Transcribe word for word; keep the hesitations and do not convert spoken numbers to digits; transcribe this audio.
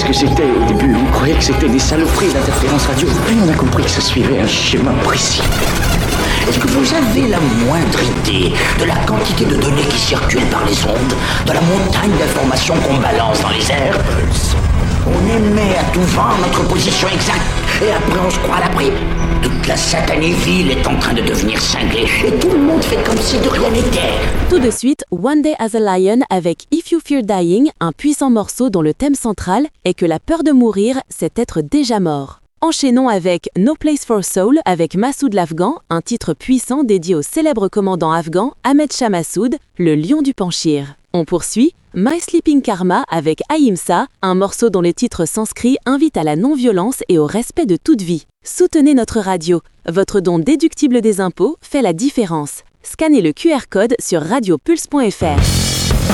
ce que c'était au début. On croyait que c'était des saloperies d'interférences radio. Puis on a compris que ça suivait un schéma précis. Est-ce que vous avez la moindre idée de la quantité de données qui circulent par les ondes, de la montagne d'informations qu'on balance dans les airs? On émet à tout vent notre position exacte, et après on se croit à l'abri. Toute la satanée ville est en train de devenir cinglée, et tout le monde fait comme si de rien n'était. Tout de suite, One Day as a Lion avec If You Fear Dying, un puissant morceau dont le thème central est que la peur de mourir, c'est être déjà mort. Enchaînons avec No Place for Soul avec Massoud l'Afghan, un titre puissant dédié au célèbre commandant afghan Ahmed Shah Massoud, le lion du Panchir. On poursuit My Sleeping Karma avec Ahimsa, un morceau dont le titre sanskrit invite à la non-violence et au respect de toute vie. Soutenez notre radio. Votre don déductible des impôts fait la différence. Scannez le Q R code sur radio pulse point f r.